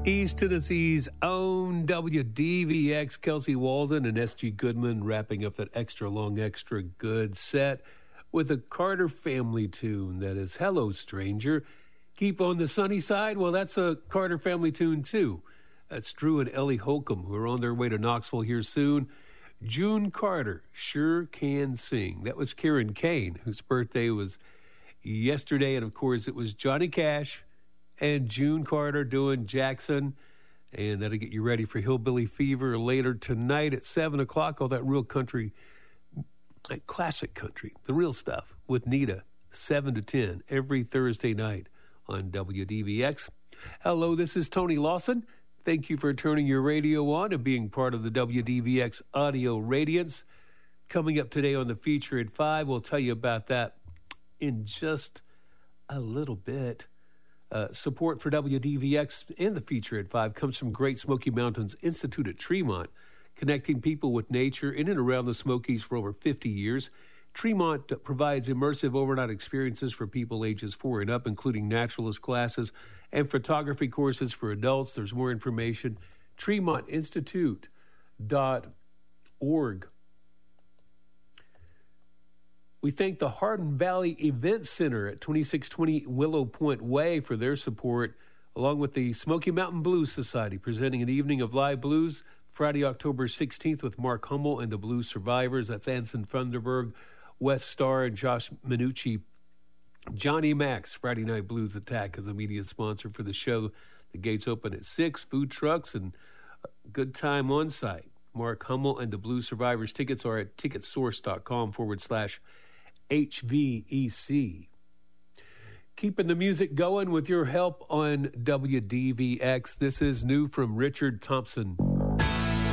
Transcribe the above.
East Tennessee's own WDVX, Kelsey Walden and S.G. Goodman wrapping up that extra long, extra good set with a Carter family tune that is Hello Stranger. Keep on the sunny side. Well, that's a Carter family tune too. That's Drew and Ellie Holcomb, who are on their way to Knoxville here soon. June Carter sure can sing. That was Karen Kane, whose birthday was yesterday. And of course, it was Johnny Cash and June Carter doing Jackson. And that'll get you ready for Hillbilly Fever later tonight at 7 o'clock. All that real country, classic country, the real stuff with Nita, 7 to 10 every Thursday night on WDVX. Hello, this is Tony Lawson. Thank you for turning your radio on and being part of the WDVX audio radiance. Coming up today on the Feature at 5, we'll tell you about that in just a little bit. Support for WDVX and the Feature at 5 comes from Great Smoky Mountains Institute at Tremont, connecting people with nature in and around the Smokies for over 50 years. Tremont provides immersive overnight experiences for people ages 4 and up, including naturalist classes and photography courses for adults. There's more information, tremontinstitute.org. We thank the Hardin Valley Event Center at 2620 Willow Point Way for their support, along with the Smoky Mountain Blues Society, presenting an evening of live blues Friday, October 16th with Mark Hummel and the Blues Survivors. That's Anson Thunderberg, Wes Starr, and Josh Minucci. Johnny Max, Friday Night Blues Attack, is a media sponsor for the show. The gates open at 6, food trucks, and a good time on site. Mark Hummel and the Blues Survivors. Tickets are at ticketsource.com/HVEC. Keeping the music going with your help on WDVX. This is new from Richard Thompson.